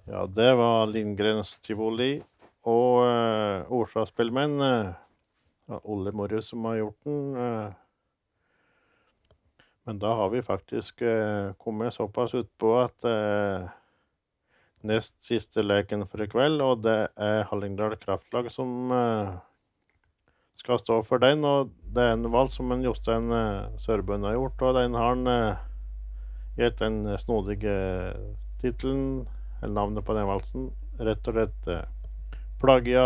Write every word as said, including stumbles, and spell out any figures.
Ja, det var Lindgrens Tivoli og uh, Orsa-spillmenn, uh, Olle Morris som har gjort den. Uh, men da har vi faktisk uh, kommet såpass ut på at uh, nest siste leken for i kveld, og det er Hallingdal Kraftlag som uh, skal stå for den, og det er en valg som en Jostein uh, Sørbøn har gjort, og den har han uh, gitt den snodige titelen, eller navnet på den valsen, rett og slett uh, Plagia